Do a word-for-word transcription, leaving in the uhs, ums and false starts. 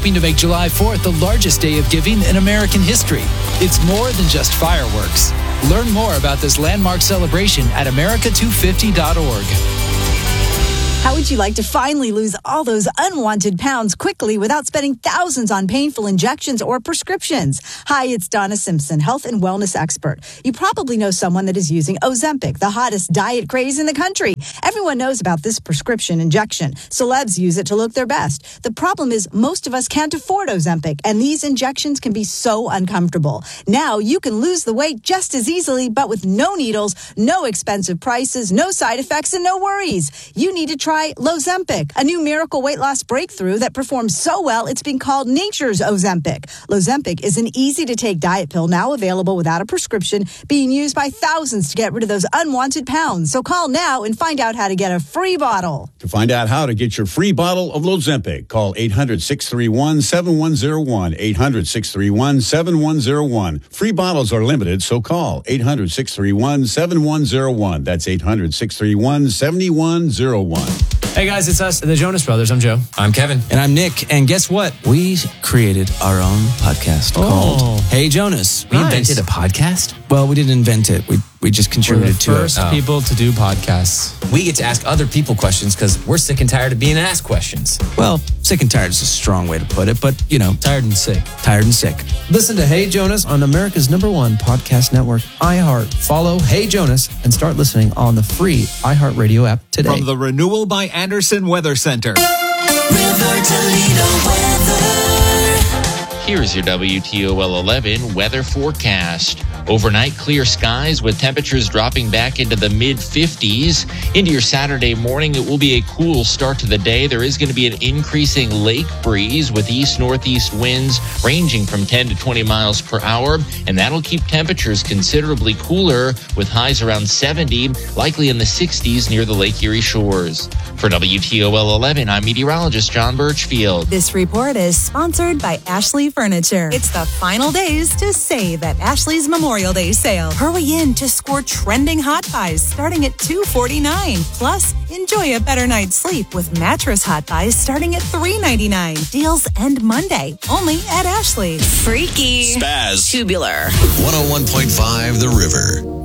helping to make July fourth the largest day of giving in American history. It's more than just fireworks. Learn more about this landmark celebration at America two fifty dot org. How would you like to finally lose all those unwanted pounds quickly without spending thousands on painful injections or prescriptions? Hi, it's Donna Simpson, health and wellness expert. You probably know someone that is using Ozempic, the hottest diet craze in the country. Everyone knows about this prescription injection. Celebs use it to look their best. The problem is most of us can't afford Ozempic, and these injections can be so uncomfortable. Now you can lose the weight just as easily, but with no needles, no expensive prices, no side effects, and no worries. You need to try Try Lozempic, a new miracle weight loss breakthrough that performs so well it's been called nature's Ozempic. Lozempic is an easy-to-take diet pill now available without a prescription, being used by thousands to get rid of those unwanted pounds. So call now and find out how to get a free bottle. To find out how to get your free bottle of Lozempic, call eight hundred, six three one, seven one zero one, eight hundred, six three one, seven one zero one. Free bottles are limited, so call eight hundred, six three one, seven one zero one. That's eight hundred, six three one, seven one zero one. Hey guys, it's us, the Jonas Brothers. I'm Joe. I'm Kevin. And I'm Nick. And guess what? We created our own podcast Oh. called Hey Jonas. We Nice. invented a podcast. Well, we didn't invent it. We we just We're the contributed to first it. people to do podcasts. We get to ask other people questions because we're sick and tired of being asked questions. Well, sick and tired is a strong way to put it, but, you know, Tired and sick. tired and sick. Listen to Hey Jonas on America's number one podcast network, iHeart. Follow Hey Jonas and start listening on the free iHeartRadio app today. From the Renewal by Anderson Weather Center. River Toledo weather. Here's your W T O L eleven weather forecast. Overnight, clear skies with temperatures dropping back into the mid fifties. Into your Saturday morning, it will be a cool start to the day. There is going to be an increasing lake breeze with east-northeast winds ranging from ten to twenty miles per hour, and that'll keep temperatures considerably cooler with highs around seventy, likely in the sixties near the Lake Erie shores. For W T O L eleven, I'm meteorologist John Birchfield. This report is sponsored by Ashley Furniture. It's the final days to save at Ashley's Memorial Day sale. Hurry in to score trending hot buys starting at two forty-nine. Plus, enjoy a better night's sleep with mattress hot buys starting at three ninety-nine. Deals end Monday, only at Ashley. Freaky. Spaz. Tubular. one oh one point five The River.